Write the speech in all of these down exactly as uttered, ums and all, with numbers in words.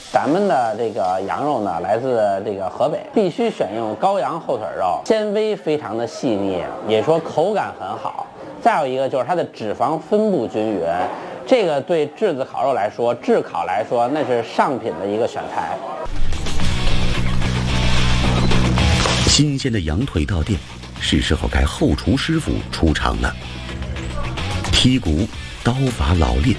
咱们的这个羊肉呢，来自这个河北，必须选用羔羊后腿肉，纤维非常的细腻，也说口感很好。再有一个就是它的脂肪分布均匀，这个对炙子烤肉来说，炙烤来说那是上品的一个选材。 新鲜的羊腿到店，是时候该后厨师傅出场了。剔骨，刀法老练，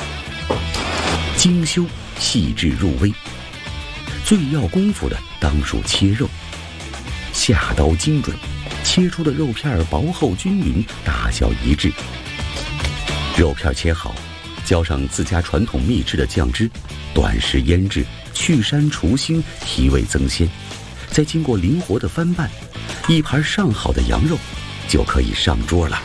精修细致入微，最要功夫的当属切肉，下刀精准，切出的肉片薄厚均匀，大小一致。肉片切好，浇上自家传统秘制的酱汁，短时腌制，去膻除腥，提味增鲜。再经过灵活的翻拌，一盘上好的羊肉就可以上桌了。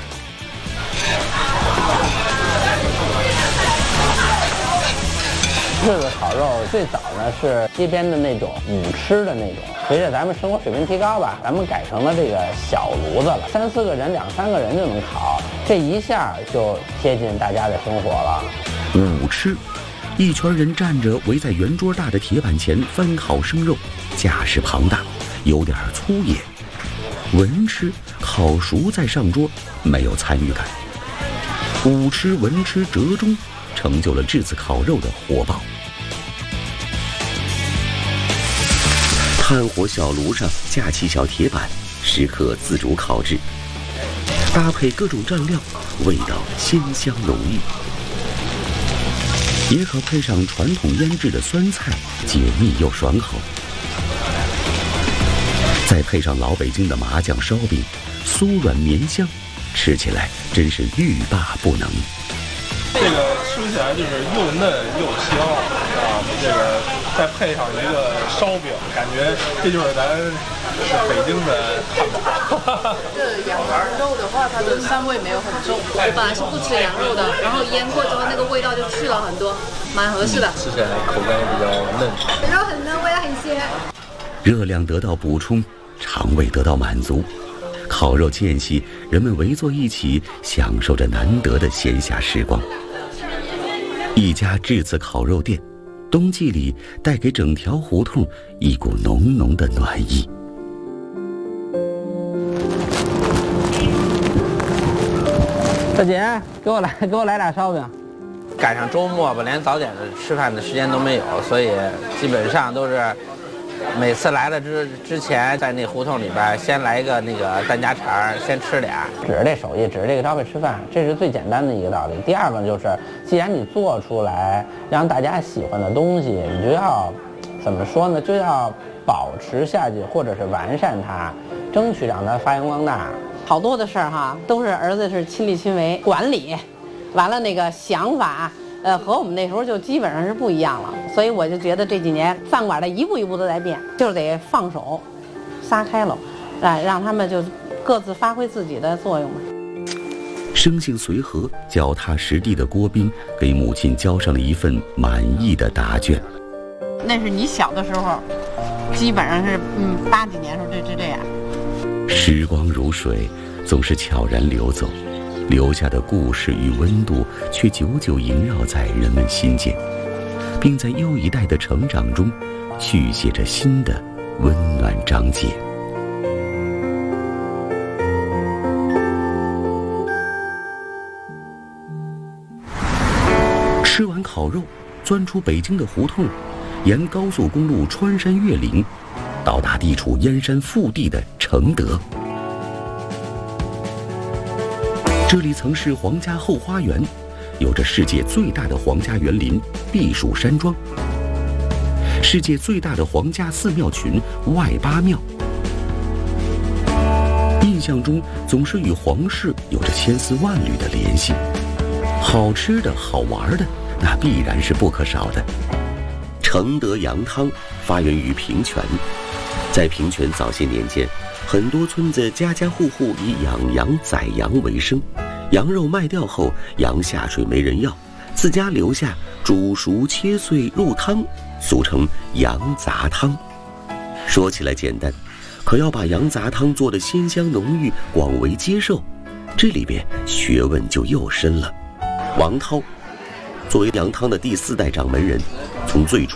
炙子烤肉最早呢是街边的那种午吃的那种，随着咱们生活水平提高吧，咱们改成了这个小炉子了，三四个人、两三个人就能烤，这一下就贴近大家的生活了。 午吃，一圈人站着围在圆桌大的铁板前翻烤生肉，架势庞大，有点粗野。文吃，烤熟再上桌，没有参与感。午吃文吃折中，成就了炙子烤肉的火爆。炭火小炉上架起小铁板，时刻自主烤制，搭配各种蘸料，味道鲜香浓郁。也可配上传统腌制的酸菜，解腻又爽口。再配上老北京的麻酱烧饼，酥软绵香，吃起来真是欲罢不能。 这个吃起来就是又嫩又香啊！这个再配上一个烧饼，感觉这就是咱北京的汉堡。 这羊肉的话，它的膻味没有很重。我本来是不吃羊肉的，然后腌过之后，那个味道就去了很多，蛮合适的。 吃起来口感也比较嫩， 肉很嫩，味道很鲜。 热量得到补充，肠胃得到满足。烤肉间隙，人们围坐一起，享受着难得的闲暇时光。一家炙子烤肉店，冬季里带给整条胡同一股浓浓的暖意。 大姐，给我来给我来俩烧饼。赶上周末吧，连早点的吃饭的时间都没有，所以基本上都是每次来了之之前，在那胡同里边先来一个那个蛋家肠，先吃俩，指着这手艺，指着这个招牌吃饭，这是最简单的一个道理。第二个就是，既然你做出来让大家喜欢的东西，你就要怎么说呢？就要保持下去，或者是完善它，争取让它发扬光大。 好多的事儿哈，都是儿子是亲力亲为管理，完了那个想法。呃，和我们那时候就基本上是不一样了，所以我就觉得这几年饭馆的一步一步都在变，就是得放手，撒开了，啊，让他们就各自发挥自己的作用嘛。 生性随和、脚踏实地的郭斌给母亲交上了一份满意的答卷。 那是你小的时候，基本上是嗯八几年的时候就就这样。 时光如水，总是悄然流走。留下的故事与温度，却久久萦绕在人们心间，并在又一代的成长中，续写着新的温暖章节。吃完烤肉，钻出北京的胡同，沿高速公路穿山越岭，到达地处燕山腹地的承德。这里曾是皇家后花园，有着世界最大的皇家园林避暑山庄，世界最大的皇家寺庙群外八庙。印象中总是与皇室有着千丝万缕的联系，好吃的好玩的，那必然是不可少的。承德羊汤发源于平泉，在平泉早些年间，很多村子家家户户以养羊宰羊为生，羊肉卖掉后，羊下水没人要，自家留下煮熟切碎入汤，俗称羊杂汤。说起来简单，可要把羊杂汤做得鲜香浓郁，广为接受，这里边学问就又深了。王涛作为羊汤的第四代掌门人，从最初